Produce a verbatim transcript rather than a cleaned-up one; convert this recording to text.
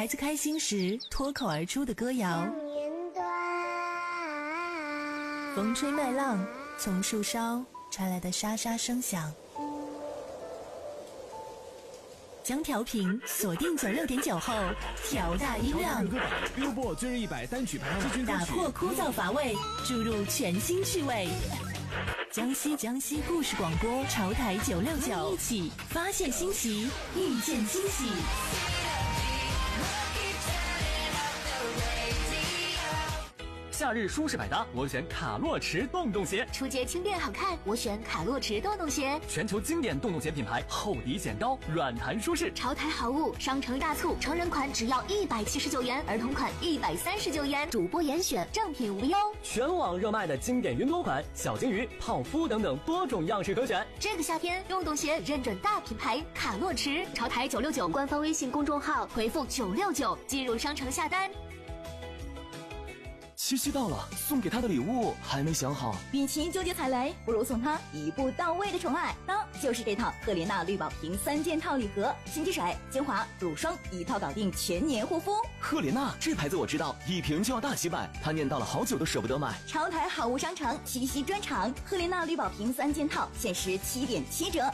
孩子开心时脱口而出的歌谣，风吹麦浪，从树梢传来的沙沙声响。将调频锁定九六点九后，调大音量， Billboard 最热一百单曲排行榜， 打破枯燥乏味，注入全新趣味。江西江西故事广播潮台九六九，一起发现新奇，遇见惊喜。 夏日舒适百搭，我选卡洛驰洞洞鞋； 出街轻便好看，我选卡洛驰洞洞鞋。 全球经典洞洞鞋品牌，厚底显高，软弹舒适。 潮台好物，商城大促，成人款只要一百七十九元，儿童款一百三十九元，主播严选，正品无忧。 全网热卖的经典云朵款，小金鱼、泡芙等等多种样式可选。 这个夏天，洞洞鞋认准大品牌卡洛驰，潮台九六九官方微信公众号回复九六九进入商城下单。 七夕到了，送给他的礼物还没想好。 与其纠结踩雷，不如送他一步到位的宠爱。当就是这套赫莲娜绿宝瓶三件套礼盒，心机水、精华、乳霜一套搞定全年护肤。 赫莲娜这牌子我知道，一瓶就要大几百，他念叨了好久都舍不得买。 潮台好物商城七夕专场，赫莲娜绿宝瓶三件套限时七点七折。